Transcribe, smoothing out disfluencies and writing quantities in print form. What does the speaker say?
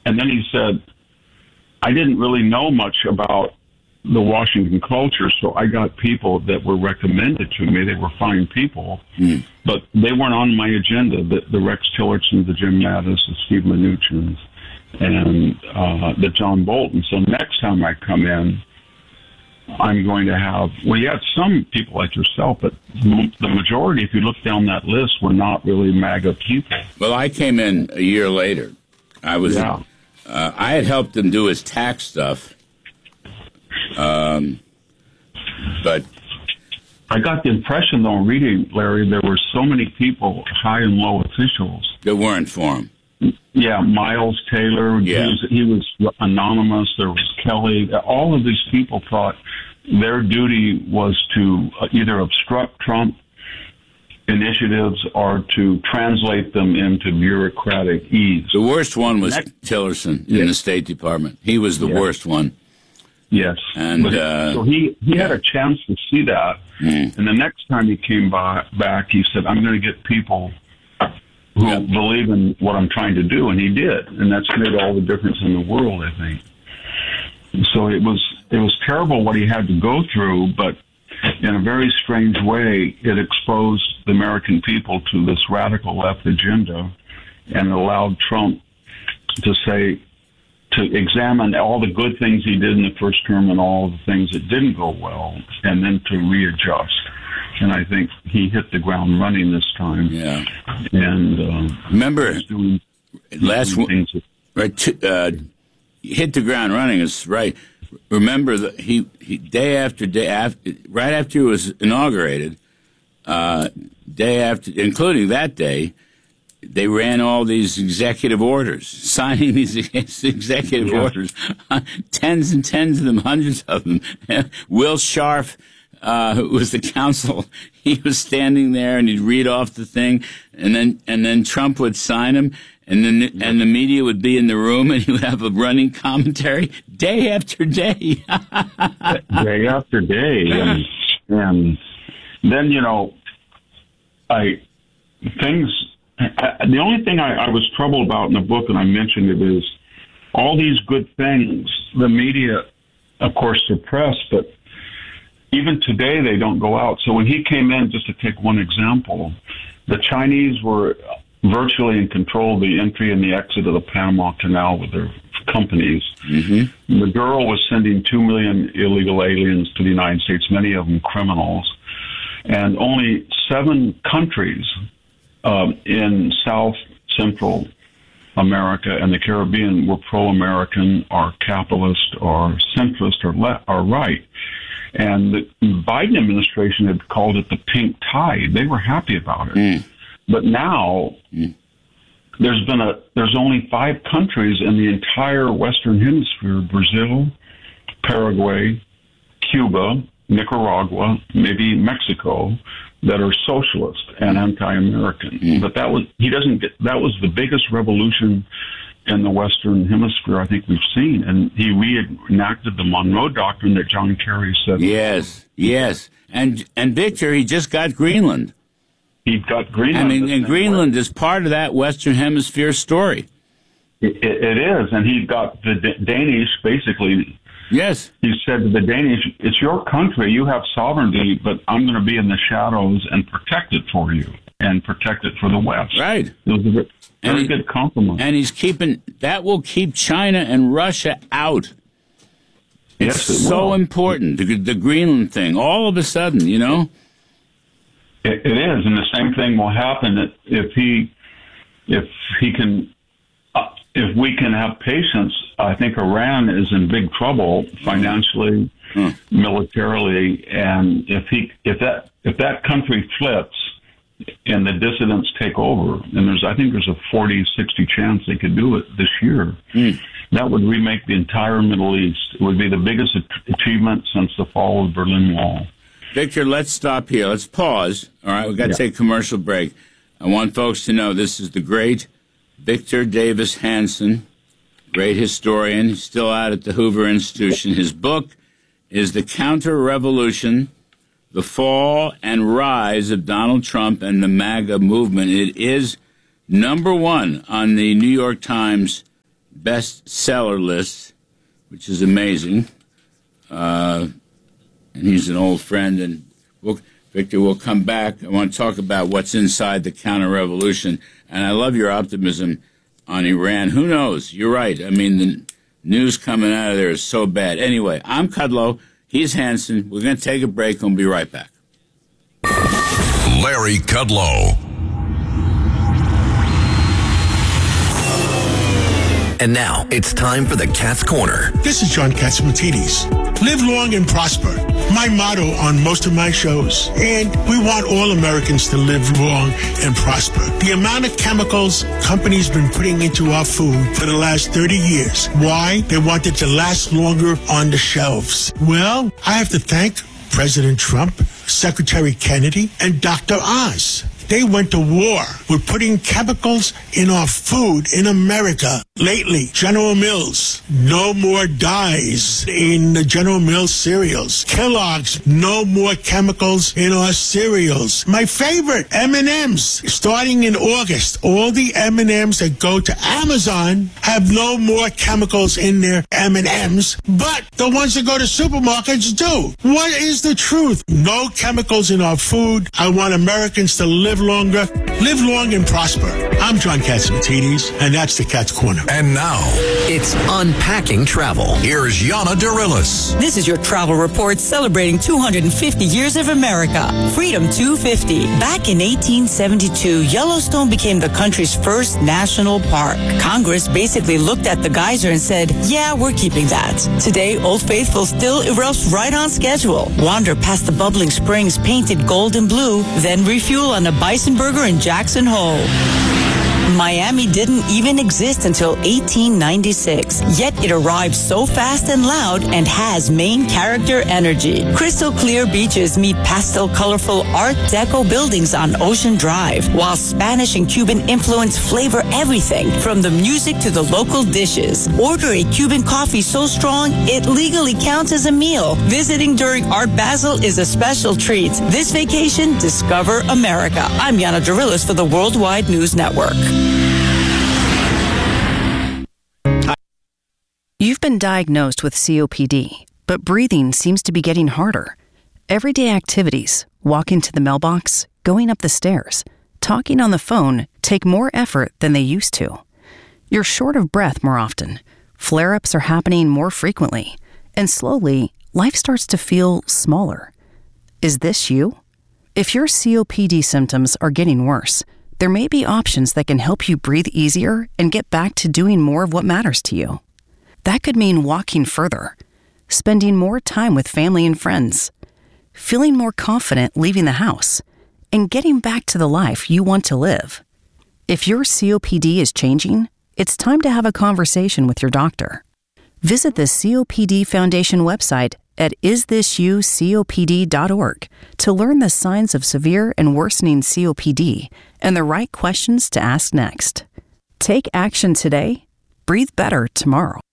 And then he said, I didn't really know much about the Washington culture, so I got people that were recommended to me. They were fine people, but they weren't on my agenda. The Rex Tillerson, the Jim Mattis, the Steve Mnuchin, and the John Bolton. So next time I come in, I'm going to have, well, you had some people like yourself, but the majority, if you look down that list, were not really MAGA people. Well, I came in a year later. I was, I had helped him do his tax stuff, but I got the impression, though, reading, Larry, there were so many people, high and low officials, that weren't for him. Yeah, Miles Taylor, he was anonymous. There was Kelly. All of these people thought their duty was to either obstruct Trump initiatives or to translate them into bureaucratic ease. The worst one was Tillerson in the State Department. He was the worst one. Yes. And so he had a chance to see that. And the next time he came back, he said, I'm going to get people who believe in what I'm trying to do, and he did, and that's made all the difference in the world, I think. So it was terrible what he had to go through, but in a very strange way, it exposed the American people to this radical left agenda, and allowed Trump to examine all the good things he did in the first term and all the things that didn't go well, and then to readjust. And I think he hit the ground running this time. Yeah. And remember, last one, right? Hit the ground running is right. Remember that he day after day right after he was inaugurated, day after, including that day, they ran all these executive orders, signing these executive orders, tens and tens of them, hundreds of them. Will Scharf, who was the counsel, he was standing there and he'd read off the thing, and then Trump would sign him, and the media would be in the room, and he would have a running commentary day after day. Day after day. And then, the only thing I was troubled about in the book, and I mentioned it, is all these good things the media, of course, suppressed, but even today they don't go out. So when he came in, just to take one example, the Chinese were virtually in control of the entry and the exit of the Panama Canal with their companies. Mm-hmm. Maduro was sending 2 million illegal aliens to the United States, many of them criminals, and only 7 countries in South Central America and the Caribbean were pro-American or capitalist or centrist or right. And the Biden administration had called it the pink tide. They were happy about it. But now there's only 5 countries in the entire Western Hemisphere: Brazil, Paraguay, Cuba, Nicaragua, maybe Mexico, that are socialist and anti-American. But that was the biggest revolution in the Western Hemisphere I think we've seen, and he reenacted the Monroe Doctrine that John Kerry said. Yes, and Victor, he just got Greenland. He got Greenland. I mean, and Greenland is part of that Western Hemisphere story. It is, and he got the Danish basically. Yes. He said to the Danish, it's your country, you have sovereignty, but I'm going to be in the shadows and protect it for you and protect it for the West. Right. It was a very good compromise. And that will keep China and Russia out. Yes, it's so important, the Greenland thing, all of a sudden, It is, and the same thing will happen if we can have patience. I think Iran is in big trouble financially, militarily, and if that country flips and the dissidents take over, and I think there's a 40-60 chance they could do it this year, that would remake the entire Middle East. It would be the biggest achievement since the fall of the Berlin Wall. Victor, let's stop here. Let's pause. All right, we've got to take a commercial break. I want folks to know this is the great Victor Davis Hanson, great historian. He's still out at the Hoover Institution. His book is The Counter-Revolution, The Fall and Rise of Donald Trump and the MAGA Movement. It is #1 on the New York Times bestseller list, which is amazing. And he's an old friend. And Victor, we'll come back. I want to talk about what's inside the counter-revolution. And I love your optimism on Iran. Who knows? You're right. I mean, the news coming out of there is so bad. Anyway, I'm Kudlow. He's Hanson. We're going to take a break and we'll be right back. Larry Kudlow. And now it's time for the Cat's Corner. This is John Catsimatidis. Live long and prosper. My motto on most of my shows. And we want all Americans to live long and prosper. The amount of chemicals companies been putting into our food for the last 30 years. Why? They want it to last longer on the shelves. Well, I have to thank President Trump, Secretary Kennedy, and Dr. Oz. They went to war with putting chemicals in our food in America. Lately, General Mills, no more dyes in the General Mills cereals. Kellogg's, no more chemicals in our cereals. My favorite, M&M's, starting in August, all the M&M's that go to Amazon have no more chemicals in their M&M's, but the ones that go to supermarkets do. What is the truth? No chemicals in our food. I want Americans to live longer, live long and prosper. I'm John Catsimatidis, and that's the Cat's Corner. And now, it's Unpacking Travel. here's Yana Darilis. This is your travel report celebrating 250 years of America. Freedom 250. Back in 1872, Yellowstone became the country's first national park. Congress basically looked at the geyser and said, yeah, we're keeping that. Today, Old Faithful still erupts right on schedule. Wander past the bubbling springs painted gold and blue, then refuel on a bison burger in Jackson Hole. Miami didn't even exist until 1896, yet it arrived so fast and loud and has main character energy. Crystal clear beaches meet pastel colorful Art Deco buildings on Ocean Drive, while Spanish and Cuban influence flavor everything from the music to the local dishes. Order a Cuban coffee so strong it legally counts as a meal. Visiting during Art Basel is a special treat. This vacation, discover America. I'm Yana Darilis for the Worldwide News Network. You've been diagnosed with COPD, but breathing seems to be getting harder. Everyday activities, walking to the mailbox, going up the stairs, talking on the phone take more effort than they used to. You're short of breath more often. Flare-ups are happening more frequently. And slowly, life starts to feel smaller. Is this you? If your COPD symptoms are getting worse, there may be options that can help you breathe easier and get back to doing more of what matters to you. That could mean walking further, spending more time with family and friends, feeling more confident leaving the house, and getting back to the life you want to live. If your COPD is changing, it's time to have a conversation with your doctor. Visit the COPD Foundation website at isthisyoucopd.org to learn the signs of severe and worsening COPD and the right questions to ask next. Take action today. Breathe better tomorrow.